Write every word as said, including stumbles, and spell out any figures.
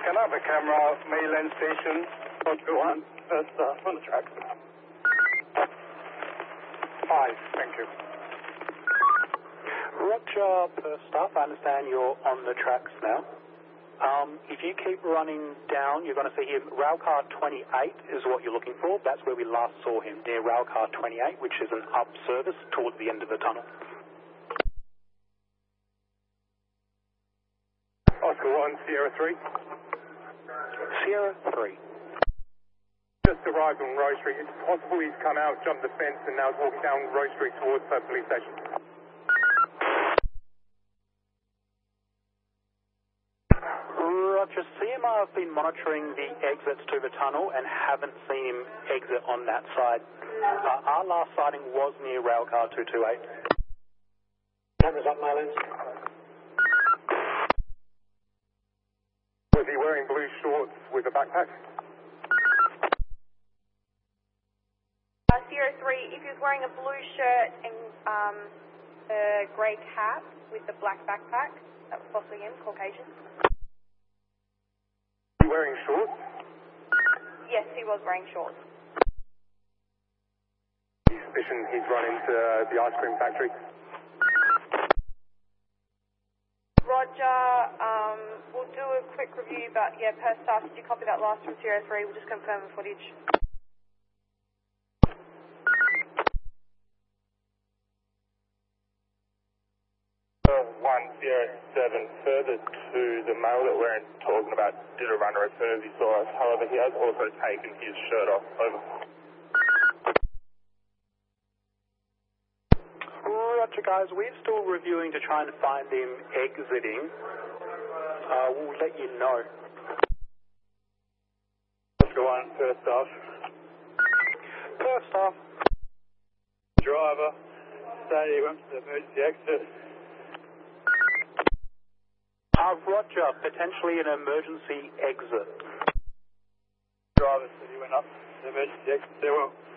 Canapa camera, mainland station. one two one, first staff on the track. Five, thank you. Roger, first staff, I understand you're on the tracks now. Um, if you keep running down, you're going to see him. Railcar twenty-eight is what you're looking for. That's where we last saw him, near Railcar twenty-eight, which is an up service towards the end of the tunnel. Oscar one, Sierra three. Sierra three. Just arrived on Rose Street. It's possible he's come out, jumped the fence, and now is walking down Rose Street towards the police station. Roger, C M R have been monitoring the exits to the tunnel and haven't seen him exit on that side. Uh, our last sighting was near Railcar two two eight. Cameras up, Marlins. Was he wearing blue shorts with a backpack? Uh, Sierra three, if he was wearing a blue shirt and um, a grey cap with the black backpack, that was possibly him, Caucasian. Was he wearing shorts? Yes, he was wearing shorts. Suspicion he's run into uh, the ice cream factory. Roger, um, we'll do a quick review, but yeah, per staff, did you copy that last from Sierra three? We'll just confirm the footage. one zero seven, further to the male that we're talking about, did a runner as soon as he saw us. However, he has also taken his shirt off. Over. Roger, guys, we're still reviewing to try and find him exiting. Uh, we'll let you know. Oscar one, first off. First off. Driver, say he went to the emergency exit. Uh, Roger, potentially an emergency exit. Driver said he went up to the emergency exit. There were